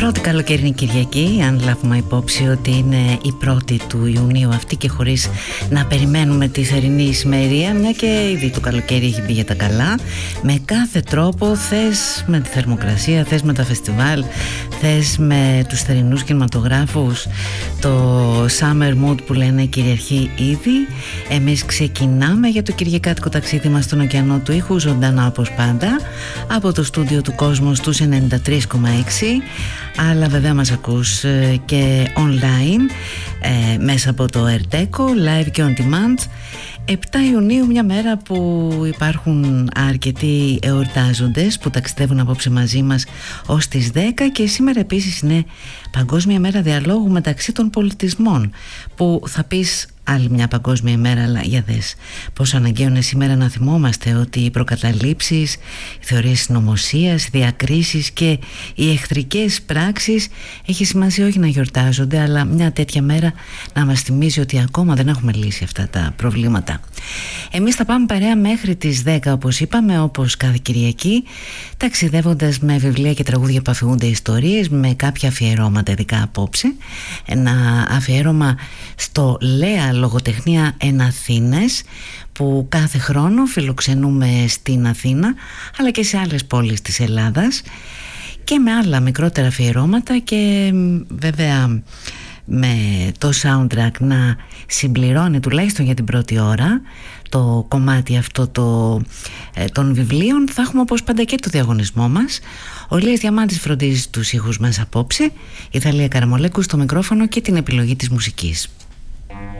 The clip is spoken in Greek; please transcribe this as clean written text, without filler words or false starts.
Πρώτη καλοκαιρινή Κυριακή, αν λάβουμε υπόψη ότι είναι η 1η του Ιουνίου αυτή και χωρίς να περιμένουμε τη θερινή ησημερία, μια και ήδη το καλοκαίρι έχει μπει για τα καλά. Με κάθε τρόπο, θες με τη θερμοκρασία, θες με τα φεστιβάλ, θες με τους θερινούς κινηματογράφους, το summer mood που λένε κυριαρχεί ήδη. Εμείς ξεκινάμε για το κυριακάτικο ταξίδι μας στον ωκεανό του ήχου, ζωντανά όπως πάντα, από το στούντιο του Κόσμου στους 93,6. Αλλά βέβαια μας ακούς και online μέσα από το Erdeco, live και on demand. 7 Ιουνίου, μια μέρα που υπάρχουν αρκετοί εορτάζοντες που ταξιδεύουν απόψε μαζί μας ως τις 10, και σήμερα επίσης είναι Παγκόσμια Μέρα Διαλόγου μεταξύ των πολιτισμών, που θα πεις άλλη μια παγκόσμια ημέρα, αλλά για δες πόσο αναγκαίο είναι σήμερα να θυμόμαστε ότι οι προκαταλήψεις, οι θεωρίες συνωμοσίας, οι διακρίσεις και οι εχθρικές πράξεις έχει σημασία όχι να γιορτάζονται, αλλά μια τέτοια μέρα να μας θυμίζει ότι ακόμα δεν έχουμε λύσει αυτά τα προβλήματα. Εμείς θα πάμε παρέα μέχρι τις 10, όπως είπαμε, όπως κάθε Κυριακή, ταξιδεύοντας με βιβλία και τραγούδια που αφηγούνται ιστορίες, με κάποια αφιερώματα, ειδικά απόψε. Ένα αφιέρωμα στο Λέα Λογοτεχνία εν Αθήνες, που κάθε χρόνο φιλοξενούμε στην Αθήνα αλλά και σε άλλες πόλεις της Ελλάδας, και με άλλα μικρότερα αφιερώματα, και βέβαια με το soundtrack να συμπληρώνει τουλάχιστον για την πρώτη ώρα το κομμάτι αυτό των βιβλίων. Θα έχουμε όπως πάντα και το διαγωνισμό μας. Ο Ηλίας Διαμάντης φροντίζει τους ήχους μας απόψε, η Θαλία Καραμολέκου στο μικρόφωνο και την επιλογή της μουσικής.